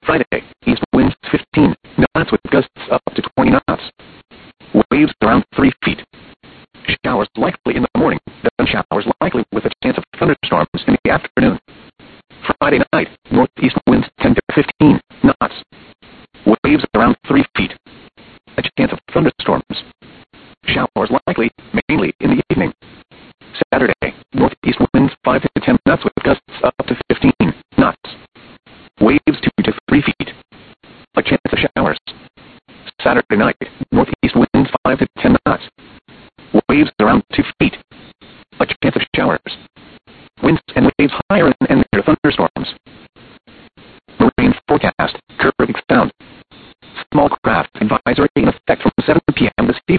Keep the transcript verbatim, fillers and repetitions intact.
Friday, east winds fifteen knots with gusts up to twenty knots. Waves around three feet. Showers likely in the morning, then showers likely with a chance of thunderstorms in the afternoon. Friday night, northeast winds ten to fifteen knots. Waves around three feet. A chance of thunderstorms. Showers likely, mainly in the evening. Saturday, northeast winds five to ten knots with gusts up to fifteen knots. Waves two to three feet. A chance of showers. Saturday night, northeast winds five to ten knots. Waves around two feet. A chance of showers. Winds and waves higher and near thunderstorms. Marine forecast, Caribbean Sound. Small craft advisory in effect from seven p m this